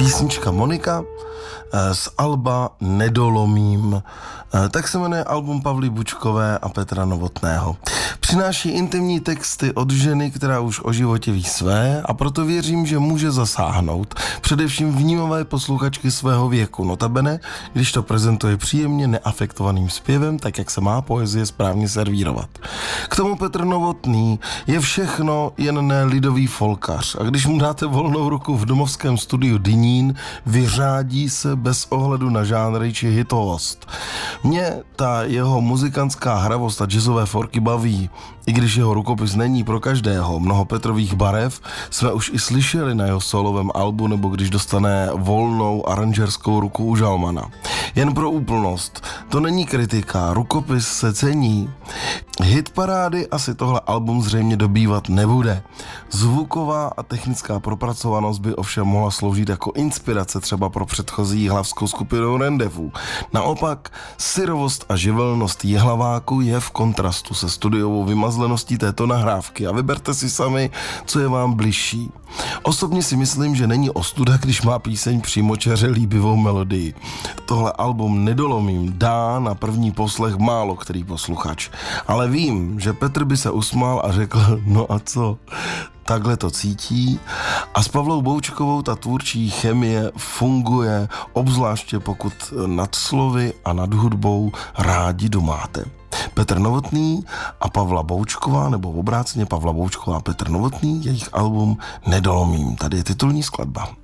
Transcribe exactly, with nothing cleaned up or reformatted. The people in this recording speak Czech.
Písnička Monika z alba Nedolomím. Tak se jmenuje album Pavly Bučkové a Petra Novotného. Přináší intimní texty od ženy, která už o životě ví své, a proto věřím, že může zasáhnout především vnímavé posluchačky svého věku. Notabene, když to prezentuje příjemně neafektovaným zpěvem, tak jak se má poezie správně servírovat. K tomu Petr Novotný je všechno, jen ne lidový folkař. A když mu dáte volnou ruku v domovském studiu Dynín, vyřádí se bez ohledu na žánry či hitovost. Mě ta jeho muzikantská hravost a jazzové forky baví, i když jeho rukopis není pro každého. Mnoho Petrových barev jsme už i slyšeli na jeho solovém albu, nebo když dostane volnou aranžerskou ruku u žalmana. Jen pro úplnost, to není kritika, rukopis se cení. Hitparády asi tohle album zřejmě dobývat nebude. Zvuková a technická propracovanost by ovšem mohla sloužit jako inspirace třeba pro předchozí jihlavskou skupinu Rendezvous. Naopak, syrovost a živelnost Jihlaváku je v kontrastu se studiovou vymazleností této nahrávky a vyberte si sami, co je vám bližší. Osobně si myslím, že není ostuda, když má píseň přímočaře líbivou melodii. Tohle album Nedolomím dá na první poslech málo který posluchač, ale vím, že Petr by se usmál a řekl, no a co? Takhle to cítí a s Pavlou Boučkovou ta tvůrčí chemie funguje, obzvláště pokud nad slovy a nad hudbou rádi domáte. Petr Novotný a Pavla Boučková, nebo obráceně Pavla Boučková a Petr Novotný, jejich album Nedolomím. Tady je titulní skladba.